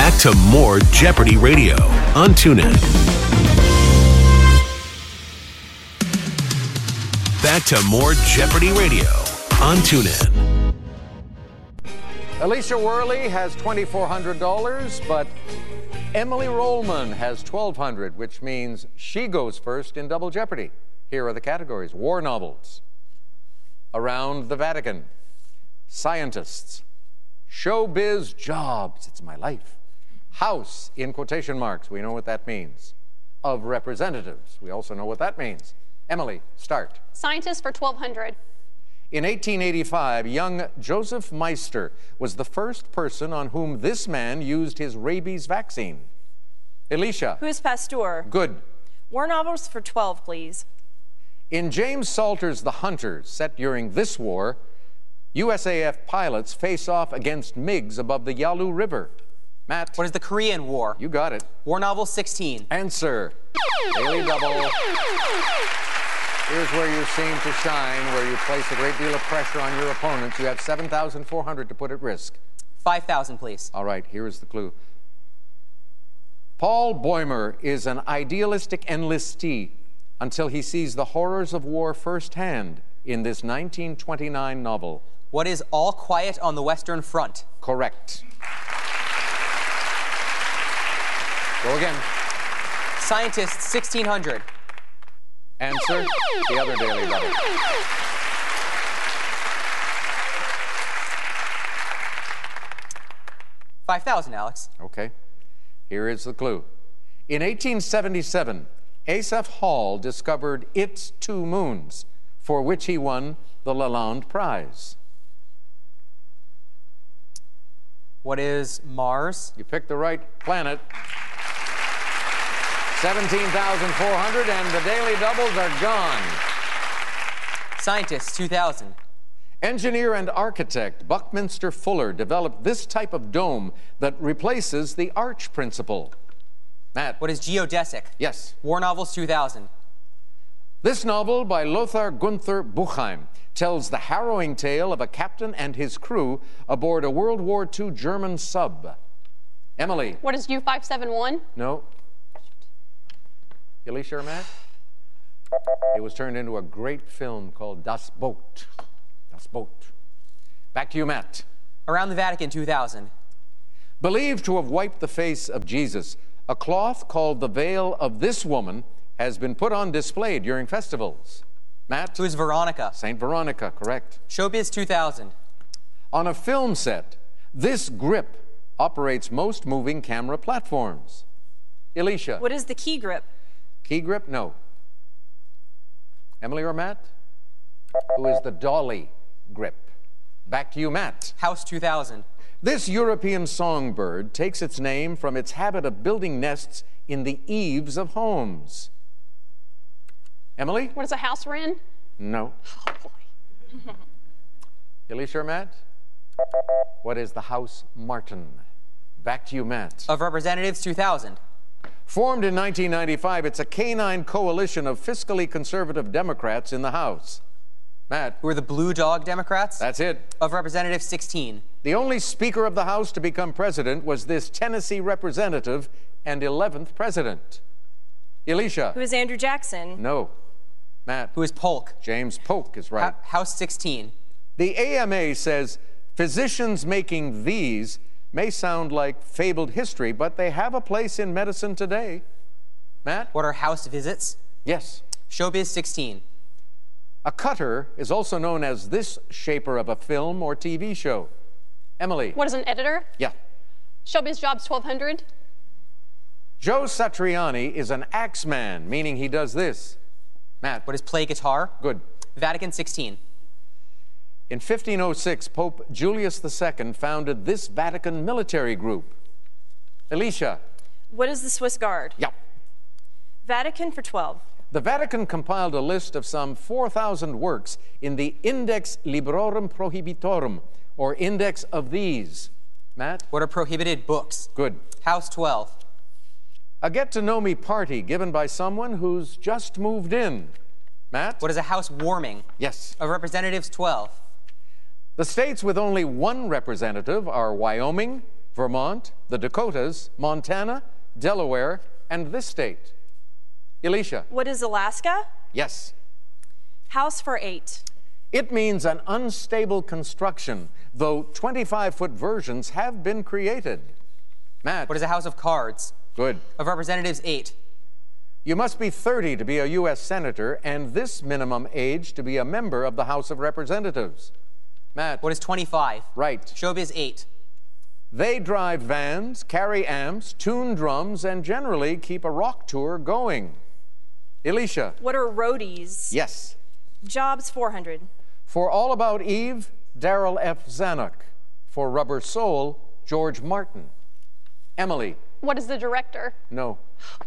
Back to more Jeopardy Radio on TuneIn. Back to more Jeopardy Radio on TuneIn. Alicia Worley has $2,400, but Emily Rollman has $1,200, which means she goes first in Double Jeopardy. Here are the categories: war novels, around the Vatican, scientists, showbiz jobs, it's my life, house, in quotation marks, we know what that means, of representatives, we also know what that means. Emily, start. Scientist for $1,200. In 1885, young Joseph Meister was the first person on whom this man used his rabies vaccine. Alicia. Who's Pasteur? Good. War novels for 12, please. In James Salter's The Hunters, set during this war, USAF pilots face off against MiGs above the Yalu River. Matt. What is the Korean War? You got it. War novel 16. Answer. Daily Double. Here's where you seem to shine, where you place a great deal of pressure on your opponents. You have $7,400 to put at risk. 5,000, please. All right, here is the clue. Paul Boehmer is an idealistic enlistee until he sees the horrors of war firsthand in this 1929 novel. What is All Quiet on the Western Front? Correct. Go again. Scientist, 1,600. Answer, the other Daily Double. $5,000, Alex. Okay. Here is the clue. In 1877, Asaph Hall discovered its two moons, for which he won the Lalande Prize. What is Mars? You picked the right planet. 17,400, and the Daily Doubles are gone. Scientist, 2,000. Engineer and architect Buckminster Fuller developed this type of dome that replaces the arch principle. Matt. What is geodesic? Yes. War novels, 2,000. This novel by Lothar Gunther Buchheim tells the harrowing tale of a captain and his crew aboard a World War II German sub. Emily. What is U-571? No. Alicia or Matt? It was turned into a great film called Das Boot. Das Boot. Back to you, Matt. Around the Vatican, 2,000. Believed to have wiped the face of Jesus, a cloth called the veil of this woman has been put on display during festivals. Matt? Who is Veronica? Saint Veronica, correct. Showbiz, 2,000. On a film set, this grip operates most moving camera platforms. Alicia. What is the key grip? Key grip? No. Emily or Matt? Who is the dolly grip? Back to you, Matt. House, 2,000. This European songbird takes its name from its habit of building nests in the eaves of homes. Emily? What is a house wren? No. Oh, boy. Alicia or Matt? What is the house martin? Back to you, Matt. Of Representatives, 2,000. Formed in 1995, it's a canine coalition of fiscally conservative Democrats in the House. Matt. Who are the Blue Dog Democrats? That's it. Of Representatives, 16. The only Speaker of the House to become president was this Tennessee representative and 11th president. Alicia. Who is Andrew Jackson? No. Matt. Who is Polk? James Polk is right. House, 16. The AMA says physicians making these may sound like fabled history, but they have a place in medicine today. Matt? What are house visits? Yes. Showbiz, 16. A cutter is also known as this shaper of a film or TV show. Emily. What is an editor? Yeah. Showbiz jobs, 1,200. Joe Satriani is an axeman, meaning he does this. Matt. What is play guitar? Good. Vatican, 16. In 1506, Pope Julius II founded this Vatican military group. Alicia. What is the Swiss Guard? Yeah. Vatican for 12. The Vatican compiled a list of some 4,000 works in the Index Librorum Prohibitorum, or Index of These. Matt? What are prohibited books? Good. House, 12. A get-to-know-me party given by someone who's just moved in. Matt? What is a house warming? Yes. Of Representatives, 12. The states with only one representative are Wyoming, Vermont, the Dakotas, Montana, Delaware, and this state. Alicia. What is Alaska? Yes. House for 8. It means an unstable construction, though 25-foot versions have been created. Matt. What is a House of Cards? Good. Of Representatives, 8. You must be 30 to be a U.S. Senator, and this minimum age to be a member of the House of Representatives. Matt. What is 25? Right. Showbiz, 8. They drive vans, carry amps, tune drums, and generally keep a rock tour going. Alicia. What are roadies? Yes. Jobs 400. For All About Eve, Daryl F. Zanuck. For Rubber Soul, George Martin. Emily. What is the director? No.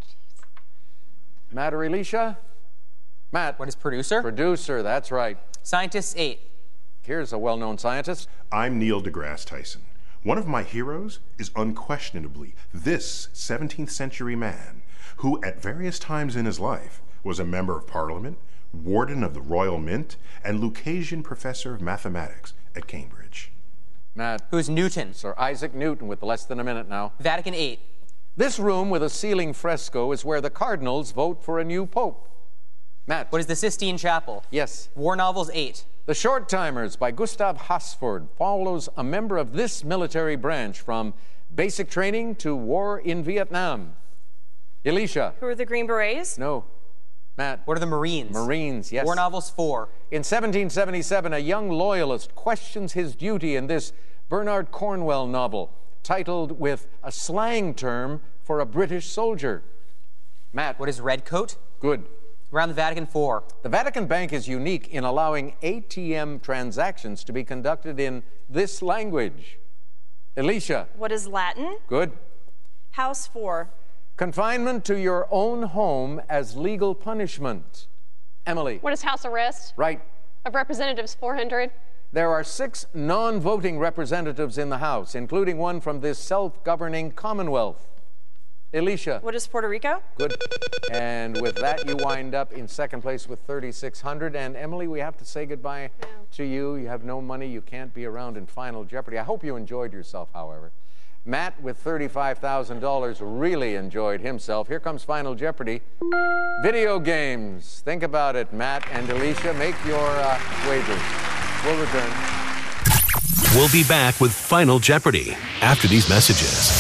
Matt or Alicia? Matt. What is producer? Producer, that's right. Scientists, 8. Here's a well-known scientist. I'm Neil deGrasse Tyson. One of my heroes is unquestionably this 17th century man who at various times in his life was a member of Parliament, warden of the Royal Mint, and Lucasian professor of mathematics at Cambridge. Matt. Who's Newton? Sir Isaac Newton with less than a minute now. Vatican, 8. This room with a ceiling fresco is where the cardinals vote for a new pope. Matt. What is the Sistine Chapel? Yes. War Novels, 8. The Short Timers by Gustav Hasford follows a member of this military branch from basic training to war in Vietnam. Alicia. Who are the Green Berets? No. Matt. What are the Marines? Marines, yes. War Novels, 4. In 1777, a young loyalist questions his duty in this Bernard Cornwell novel, titled with a slang term for a British soldier. Matt. What is Redcoat? Good. Around the Vatican, 4. The Vatican Bank is unique in allowing ATM transactions to be conducted in this language. Alicia. What is Latin? Good. House 4. Confinement to your own home as legal punishment. Emily. What is house arrest? Right. Of Representatives, 400. There are 6 non-voting representatives in the House, including one from this self-governing Commonwealth. Alicia. What is Puerto Rico? Good. And with that, you wind up in second place with 3,600. And Emily, we have to say goodbye to you. You have no money. You can't be around in Final Jeopardy. I hope you enjoyed yourself, however. Matt, with $35,000, really enjoyed himself. Here comes Final Jeopardy. Video games. Think about it, Matt and Alicia. Make your wagers. We'll return. We'll be back with Final Jeopardy after these messages.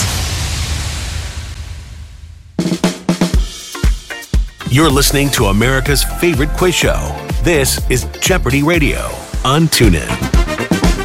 You're listening to America's favorite quiz show. This is Jeopardy Radio on TuneIn.